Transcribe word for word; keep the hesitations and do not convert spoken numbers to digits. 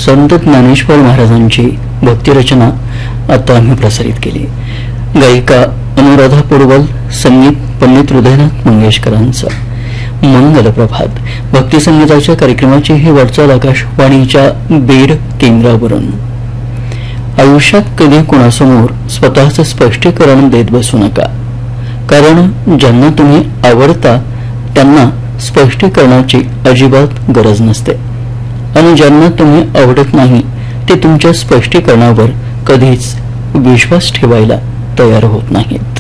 संत ज्ञानेश्वर महाराजांची भक्तिरचना आता आम्ही प्रसारित केली. गायिका अनुराधा पोडवल, संगीत पंडित हृदयनाथ मंगेशकरांचा. मंगल प्रभात भक्ती संगीताच्या कार्यक्रमाची ही वाटचाल आकाशवाणीच्या बीड केंद्रावरून. आयुष्यात कधी कोणासमोर स्वतःचं स्पष्टीकरण देत बसू नका, कारण ज्यांना तुम्ही आवडता त्यांना स्पष्टीकरणाची अजिबात गरज नसते आणि ज्यांना तुम्ही आवडत नाही ते तुमच्या स्पष्टीकरणावर कधीच विश्वास ठेवायला तयार होत नाहीत.